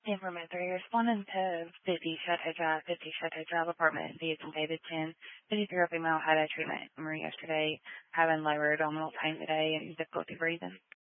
Implement 3, responding to 50 Chateau Drive apartment, Vietnam David 10, 53 female had a treatment. Remember yesterday having lower abdominal pain today and difficulty breathing.